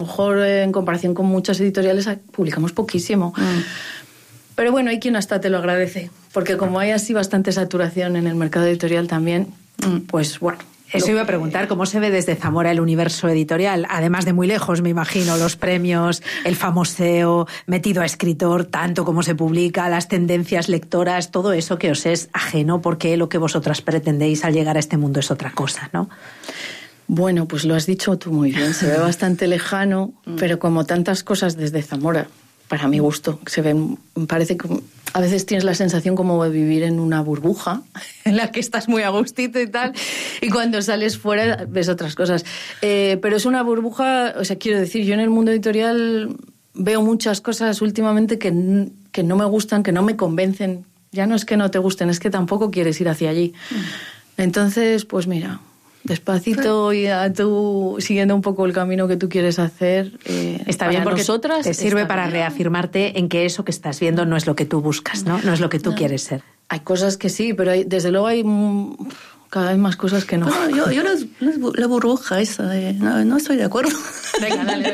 mejor en comparación con muchas editoriales publicamos poquísimo. Pero bueno, hay quien hasta te lo agradece, porque como hay así bastante saturación en el mercado editorial también, pues bueno. Eso iba a preguntar, ¿cómo se ve desde Zamora el universo editorial? Además de muy lejos, me imagino, los premios, el famoseo, metido a escritor, tanto como se publica, las tendencias lectoras, todo eso que os es ajeno, porque lo que vosotras pretendéis al llegar a este mundo es otra cosa, ¿no? Bueno, pues lo has dicho tú muy bien, se ve bastante lejano, pero como tantas cosas desde Zamora, para mi gusto, se ven, parece que a veces tienes la sensación como de vivir en una burbuja en la que estás muy a gustito y tal, y cuando sales fuera ves otras cosas. Pero es una burbuja, o sea, quiero decir, yo en el mundo editorial veo muchas cosas últimamente que no me gustan, que no me convencen. Ya no es que no te gusten, es que tampoco quieres ir hacia allí. Entonces, pues mira, despacito y tú siguiendo un poco el camino que tú quieres hacer. Está bien porque nosotras te sirve para reafirmarte en que eso que estás viendo no es lo que tú buscas, ¿no? No es lo que tú quieres ser. Hay cosas que sí, pero desde luego hay cada vez más cosas que no. Bueno, yo la burbuja esa, no estoy de acuerdo. Venga, dale.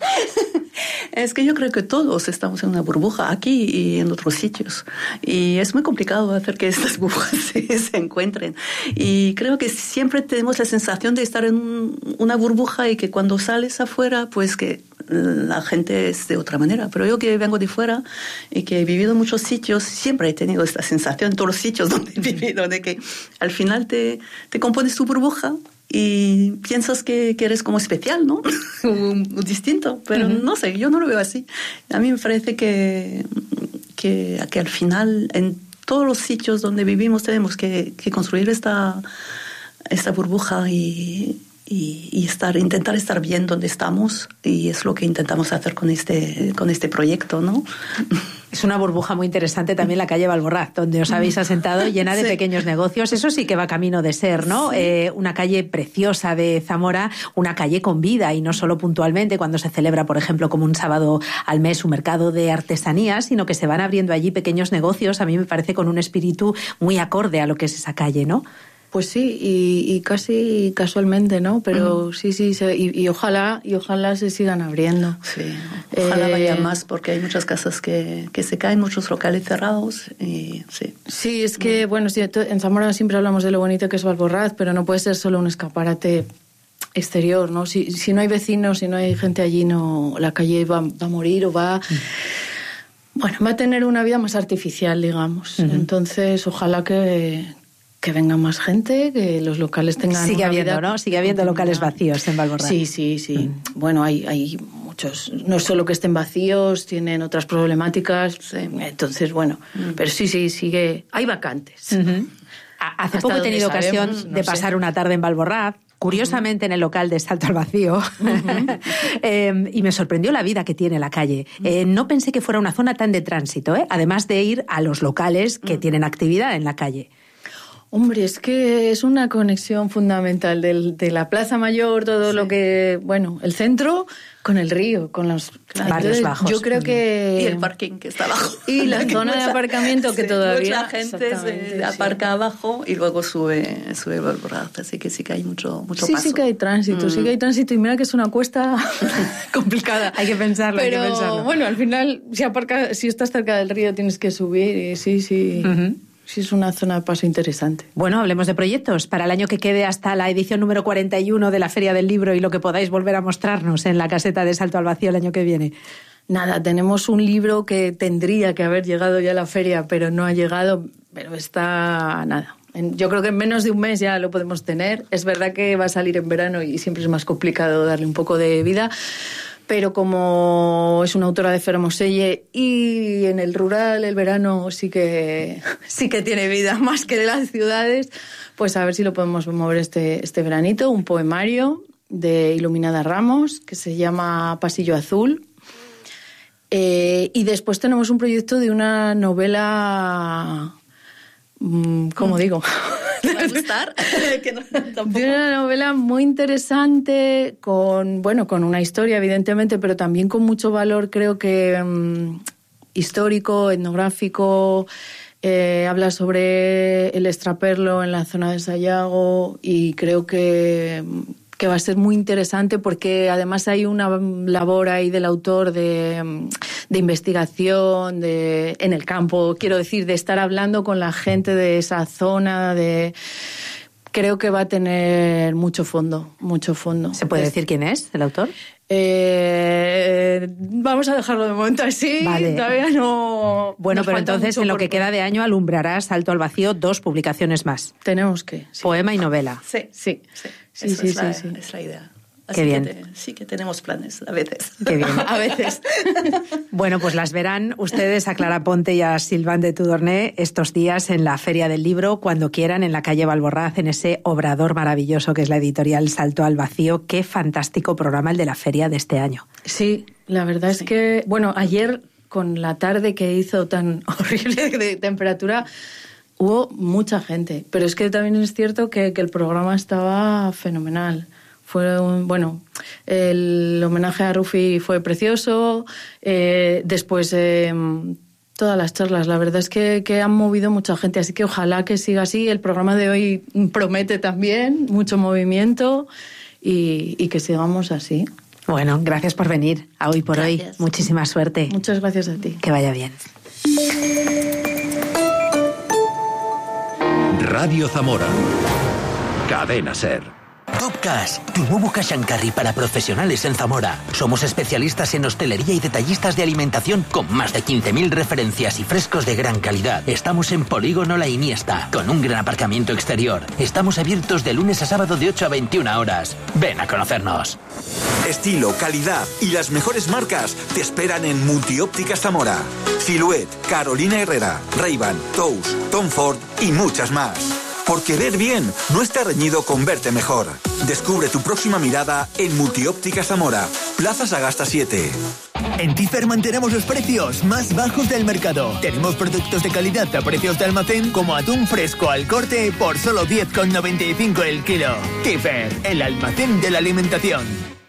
Es que yo creo que todos estamos en una burbuja, aquí y en otros sitios. Y es muy complicado hacer que estas burbujas se encuentren. Y creo que siempre tenemos la sensación de estar en una burbuja y que cuando sales afuera, pues que la gente es de otra manera. Pero yo que vengo de fuera y que he vivido en muchos sitios, siempre he tenido esta sensación en todos los sitios donde he vivido, de que al final te compones tu burbuja y piensas que eres como especial, ¿no? Distinto, pero no sé, yo no lo veo así. A mí me parece que al final en todos los sitios donde vivimos tenemos que construir esta burbuja y intentar estar bien donde estamos, y es lo que intentamos hacer con este proyecto, ¿no? Es una burbuja muy interesante también la calle Balborraz, donde os habéis asentado, llena de pequeños negocios. Eso sí que va camino de ser, ¿no? Sí. Una calle preciosa de Zamora, una calle con vida, y no solo puntualmente cuando se celebra, por ejemplo, como un sábado al mes, un mercado de artesanías, sino que se van abriendo allí pequeños negocios, a mí me parece con un espíritu muy acorde a lo que es esa calle, ¿no? Pues sí, y casi casualmente, ¿no? Pero sí, y ojalá se sigan abriendo. Sí, ojalá vaya más, porque hay muchas casas que se caen, muchos locales cerrados, y sí. Sí, es que, bueno, sí, en Zamora siempre hablamos de lo bonito que es Balborraz, pero no puede ser solo un escaparate exterior, ¿no? Si no hay vecinos, si no hay gente allí, no, la calle va a morir o va... Bueno, va a tener una vida más artificial, digamos. Entonces, ojalá que venga más gente, que los locales tengan... Sigue habiendo, ¿no? Sigue habiendo locales vacíos en Balborraz. Sí. Bueno, hay muchos, no solo que estén vacíos, tienen otras problemáticas, entonces, bueno, pero sí, sigue, hay vacantes. Hace poco he tenido ocasión de pasar una tarde en Balborraz, curiosamente en el local de Salto al Vacío, y me sorprendió la vida que tiene la calle. No pensé que fuera una zona tan de tránsito, además de ir a los locales que tienen actividad en la calle. Hombre, es que es una conexión fundamental de la Plaza Mayor, todo lo que... Bueno, el centro con el río, con los barrios bajos. Yo creo que... Y el parking que está abajo. Y la zona de aparcamiento que todavía... Mucha gente se aparca abajo y luego sube Balborraz, así que sí que hay mucho paso. Sí que hay tránsito, y mira que es una cuesta complicada. Hay que pensarlo, Pero bueno, al final, si estás cerca del río tienes que subir y sí... Sí, es una zona de paso interesante. Bueno, hablemos de proyectos. Para el año que quede hasta la edición número 41 de la Feria del Libro y lo que podáis volver a mostrarnos en la caseta de Salto al Vacío el año que viene. Nada, tenemos un libro que tendría que haber llegado ya a la feria, pero no ha llegado, pero está nada. Yo creo que en menos de un mes ya lo podemos tener. Es verdad que va a salir en verano y siempre es más complicado darle un poco de vida. Pero como es una autora de Fermoselle y en el rural el verano sí que tiene vida más que de las ciudades, pues a ver si lo podemos mover este veranito. Un poemario de Iluminada Ramos que se llama Pasillo Azul. Y después tenemos un proyecto de una novela... ¿Cómo digo? ¿Te va a gustar? De una novela muy interesante, con una historia, evidentemente, pero también con mucho valor, creo que histórico, etnográfico. Habla sobre el extraperlo en la zona de Sayago y creo que que va a ser muy interesante porque además hay una labor ahí del autor de investigación en el campo, quiero decir, de estar hablando con la gente de esa zona, creo que va a tener mucho fondo, mucho fondo. ¿Se puede decir quién es el autor? Vamos a dejarlo de momento así, vale. Todavía no... Bueno, pero entonces en lo que queda de año alumbrará Salto al Vacío 2 publicaciones más. Tenemos que. Sí. Poema y novela. Sí. Es la idea. Así Qué bien. Sí que tenemos planes, a veces. Qué bien. A veces. Bueno, pues las verán ustedes a Clara Ponte y a Sylvain de Tudorné estos días en la Feria del Libro, cuando quieran, en la calle Balborraz, en ese obrador maravilloso que es la editorial Salto al Vacío. Qué fantástico programa el de la feria de este año. Sí, la verdad es que, bueno, ayer con la tarde que hizo tan horrible de temperatura, hubo mucha gente. Pero es que también es cierto que el programa estaba fenomenal. El homenaje a Rufi fue precioso, después todas las charlas, la verdad es que han movido mucha gente, así que ojalá que siga así. El programa de hoy promete también mucho movimiento y que sigamos así. Bueno, gracias por venir a Hoy por Hoy. Muchísima suerte. Muchas gracias a ti. Que vaya bien. Radio Zamora. Cadena SER. Top Cash, tu nuevo cash and carry para profesionales en Zamora. Somos especialistas en hostelería y detallistas de alimentación con más de 15.000 referencias y frescos de gran calidad. Estamos en Polígono La Iniesta, con un gran aparcamiento exterior. Estamos abiertos de lunes a sábado de 8 a 21 horas. Ven a conocernos. Estilo, calidad y las mejores marcas te esperan en Multiópticas Zamora. Silhouette, Carolina Herrera, Ray-Ban, Tous, Tom Ford y muchas más. Porque ver bien no está reñido con verte mejor. Descubre tu próxima mirada en Multióptica Zamora, Plaza Sagasta 7. En Tifer mantenemos los precios más bajos del mercado. Tenemos productos de calidad a precios de almacén como atún fresco al corte por solo 10,95 el kilo. Tifer, el almacén de la alimentación.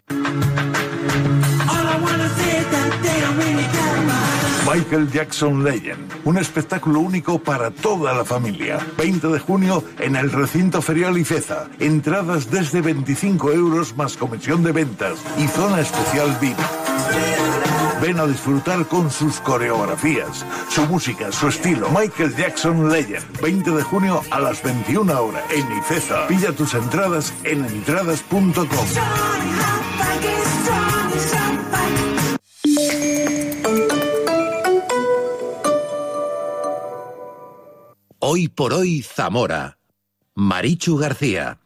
Michael Jackson Legend, un espectáculo único para toda la familia. 20 de junio en el recinto ferial Ifeza. Entradas desde 25 euros más comisión de ventas y zona especial VIP. Ven a disfrutar con sus coreografías, su música, su estilo. Michael Jackson Legend, 20 de junio a las 21 horas en Ifeza. Pilla tus entradas en entradas.com. Hoy por Hoy Zamora. Marichu García.